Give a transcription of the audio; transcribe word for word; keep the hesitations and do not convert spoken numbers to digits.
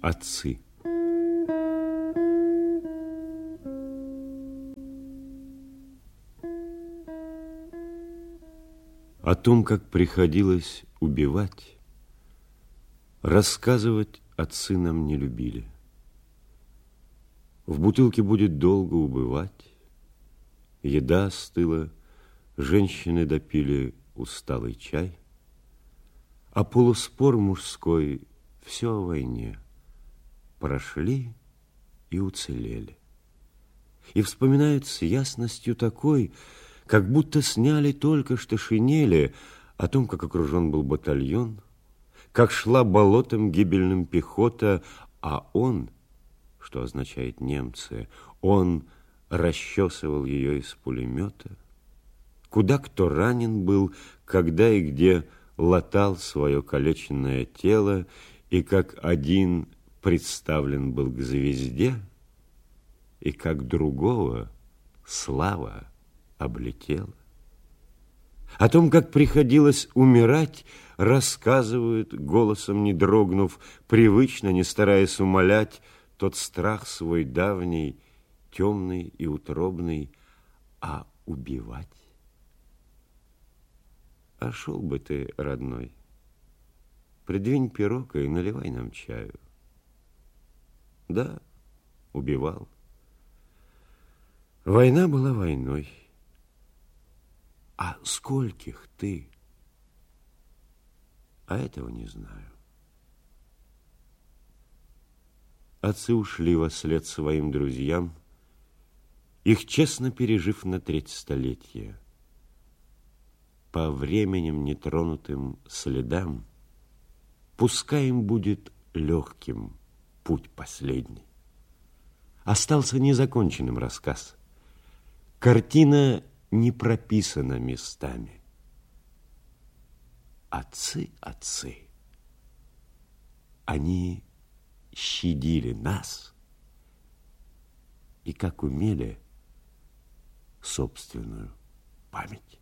Отцы. О том, как приходилось убивать, рассказывать отцы нам не любили. В бутылке будет долго убывать, еда остыла, женщины допили усталый чай, а полуспор мужской все о войне прошли и уцелели. И вспоминают с ясностью такой, как будто сняли только что шинели, о том, как окружен был батальон, как шла болотом гибельным пехота, а он, что означает немцы, он расчесывал ее из пулемета, куда кто ранен был, когда и где латал свое калеченное тело, и как один представлен был к звезде, и как другого слава облетела. О том, как приходилось умирать, рассказывают, голосом не дрогнув, привычно, не стараясь умолять, тот страх свой давний, темный и утробный, а убивать. А шел бы ты, родной, придвинь пирог и наливай нам чаю. Да, убивал. Война была войной. А скольких ты? А этого не знаю. Отцы ушли вослед своим друзьям, их честно пережив на треть столетия. По временем нетронутым следам пускай им будет легким путь последний. Остался незаконченным рассказ. Картина не прописана местами. Отцы, отцы, они щадили нас и, как умели, собственную память.